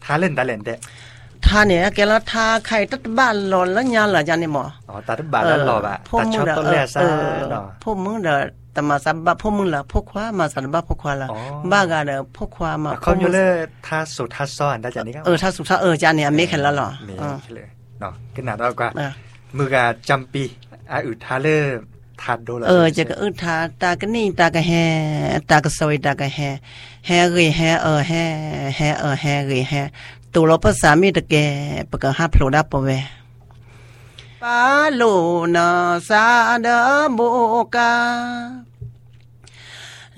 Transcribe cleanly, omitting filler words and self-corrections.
ทาเล่นตาเล่นเด้ทาเนี่ยแกละทาไข่ตัดบ้านหลอนแล้วยาล่ะจันนี่หมออ๋อตัดบ้านแล้วหลอบ่ะตัดชอบต้นแลซะเนาะพวกมึงเด้อแต่มาสับพวกมึงล่ะพวกขวามาสันบะพวกขวาล่ะบ้ากะเด้อพวกขวามาเขาอยู่เลยทาสุดทาซ้อนได้จันนี่ครับทาสุดทาจันเนี่ยเมฆเห็นแล้วเหรอเลยเนาะขนาดเราก็มือกะจำปีอึดทาเลทาโดละจะก็อึดทาตากะนี่ตากะแฮตากะซอยตากะแฮแฮเรแฮแฮแฮแฮเรแฮตัวเราภาษามีตะแกปะกะฮับโผล่ดับปะเวปาโลนาซาดาโบกา